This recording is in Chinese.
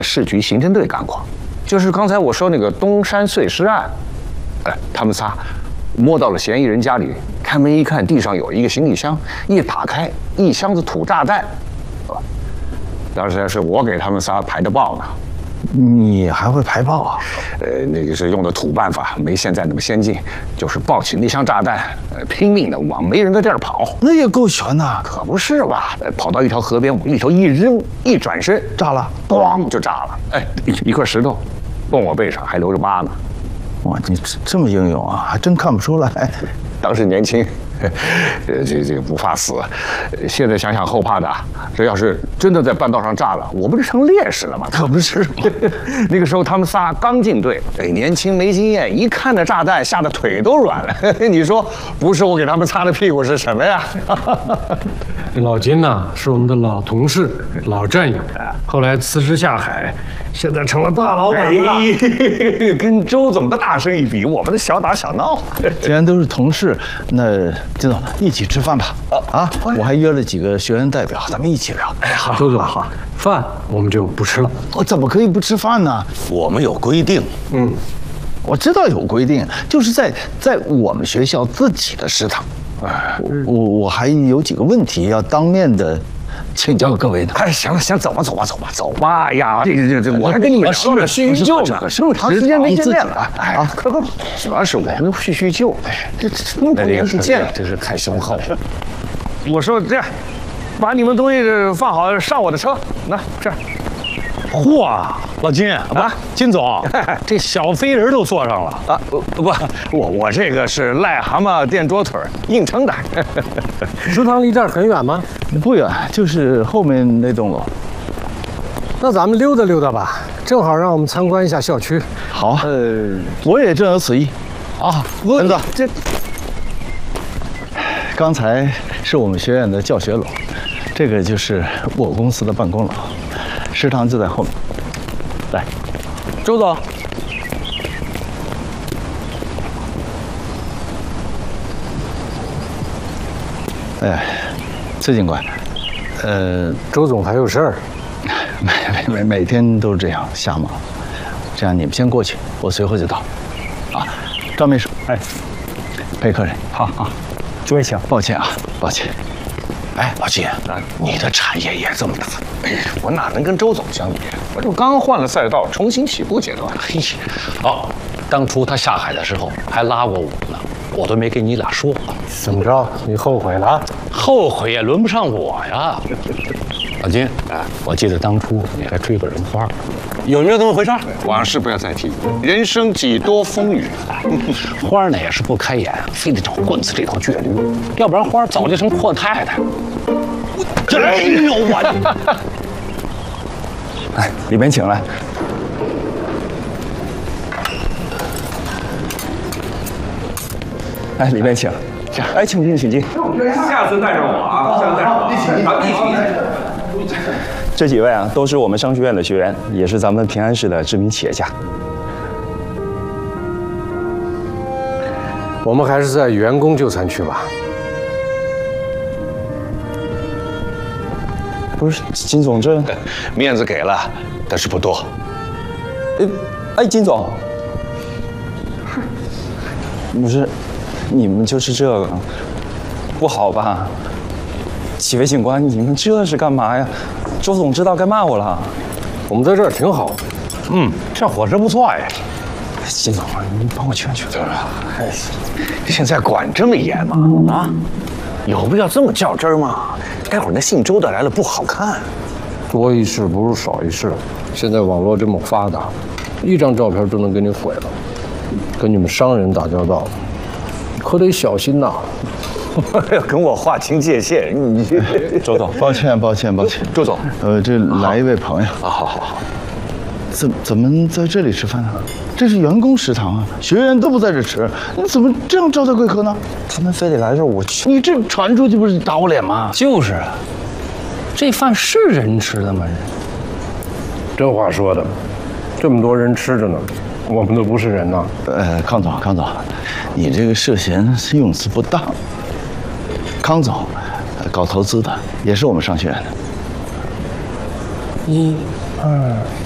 市局刑侦队干过，就是刚才我说那个东山碎尸案，他们仨摸到了嫌疑人家里，开门一看，地上有一个行李箱，一打开，一箱子土炸弹，当时是我给他们仨排的爆呢。 你还会排爆啊？ 那个是用的土办法，没现在那么先进，就是抱起那箱炸弹，拼命的往没人的地儿跑。 那也够悬呐！ 可不是吧？跑到一条河边，往里头一扔，一转身， 炸了， 咣就炸了。一块石头崩我背上，还留着疤呢。 哇，你这么英勇啊，还真看不出来。 当时年轻，这个不怕死，现在想想后怕的。这要是真的在半道上炸了，我不是成烈士了吗？ 可不是嘛。 那个时候他们仨刚进队，年轻没经验，一看那炸弹，吓得腿都软了。你说不是我给他们擦的屁股是什么呀？ 老金呐，是我们的老同事、老战友，后来辞职下海，现在成了大老板了。 跟周总的大生意比，我们的小打小闹。 既然都是同事，那金总一起吃饭吧。我还约了几个学员代表，咱们一起聊。 好，周总好，饭我们就不吃了。 我怎么可以不吃饭呢？ 我们有规定。 我知道有规定，就是在我们学校自己的食堂。我还有几个问题要当面的请教各位呢。 行了，走吧。哎呀，这，我还跟你们说了叙叙旧呢，长时间没见面了。快，主要是我们叙叙旧。这么多年不见了，真是太雄厚了。我说这样，把你们东西放好，上我的车。那这样。 嚯，老金啊，金总，这小飞人都坐上了啊！我这个是癞蛤蟆垫桌腿，硬撑的。 食堂离这儿很远吗？ 不远，就是后面那栋楼。 那咱们溜达溜达吧，正好让我们参观一下校区。 好，我也正有此意。啊，陈子，这刚才是我们学院的教学楼，这个就是我公司的办公楼。食堂就在后面，来， 周总。 崔警官， 周总还有事儿？ 每天都是这样，瞎忙。这样你们先过去，我随后就到。啊，赵秘书，陪客人。好， 诸位请。 抱歉啊，抱歉。 老金，你的产业也这么大，我哪能跟周总相比？我这刚换了赛道，重新起步阶段。 当初他下海的时候还拉过我呢，我都没跟你俩说。 怎么着？你后悔了？ 后悔也轮不上我呀。老金，我记得当初你还追过人花，有没有这么回事？ 往事不要再提，人生几多风雨。 花呢也是不开眼，非得找棍子这头倔驴，要不然花早就成阔太太。哎呦我！ 里面请来。里面请。请进，请进。 下次带上我啊！下次带上我，一起。 这几位啊，都是我们商学院的学员，也是咱们平安市的知名企业家。 我们还是在员工就餐区吧。 不是，金总这面子给了，但是不多。 金总，不是，你们就是这个，不好吧？几位警官，你们这是干嘛呀？周总知道该骂我了。 我们在这儿挺好。 这伙食不错哎。 金总，你帮我劝劝。 现在管这么严吗？啊，有必要这么较真吗？待会儿那姓周的来了不好看。 多一事不如少一事。现在网络这么发达，一张照片都能给你毁了。跟你们商人打交道，可得小心呐。 跟我划清界限，你周总， 抱歉。 周总， 这来一位朋友。 好。 怎么在这里吃饭呢？这是员工食堂啊，学员都不在这吃，你怎么这样招待贵客呢？ 他们非得来这儿，我去。 你这传出去不是打我脸吗？ 就是啊，这饭是人吃的吗？ 这话说的，这么多人吃着呢，我们都不是人呐。 康总，你这个涉嫌用词不当。康总，搞投资的，也是我们商学院的。 1、2、